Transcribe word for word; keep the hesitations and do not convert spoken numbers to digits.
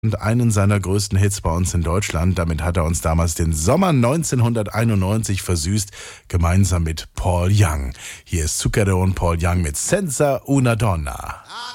und einen seiner größten Hits bei uns in Deutschland. Damit hat er uns damals den Sommer neunzehnhunderteinundneunzig versüßt, gemeinsam mit Paul Young. Hier ist Zucchero und Paul Young mit Senza una Donna.